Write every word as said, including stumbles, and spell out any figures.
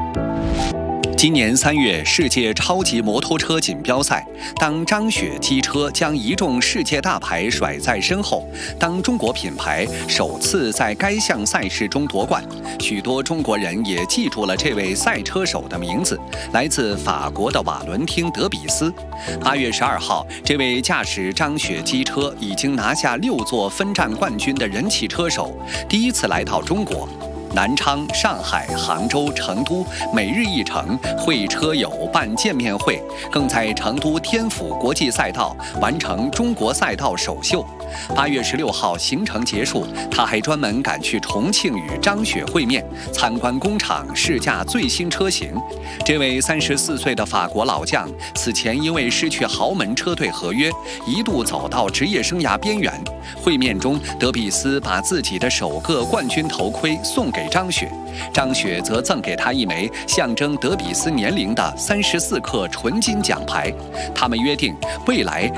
今年三月，世界超级摩托车锦标赛，当张雪机车将一众世界大牌甩在身后，当中国品牌首次在该项赛事中夺冠，许多中国人也记住了这位赛车手的名字，来自法国的瓦伦汀·德比斯。八月十二号，这位驾驶张雪机车已经拿下六座分站冠军的人气车手，第一次来到中国。南昌、上海、杭州、成都每日一城会车友办见面会，更在成都天府国际赛道完成中国赛道首秀。八月十六号行程结束，他还专门赶去重庆与张雪会面，参观工厂试驾最新车型。这位三十四岁的法国老将，此前因为失去豪门车队合约，一度走到职业生涯边缘。会面中，德比斯把自己的首个冠军头盔送给张雪，张雪则赠给他一枚象征德比斯年龄的三十四克纯金奖牌。他们约定未来